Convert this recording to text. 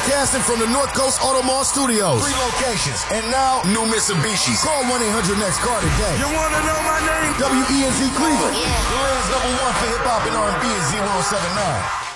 Broadcasting from the North Coast Auto Mall Studios. 3 locations. And now, new Mitsubishis. Call 1-800-NEXT-CAR today. You want to know my name? WENZ Cleveland. Yeah. The land's #1 for hip-hop and R&B is Z107.9.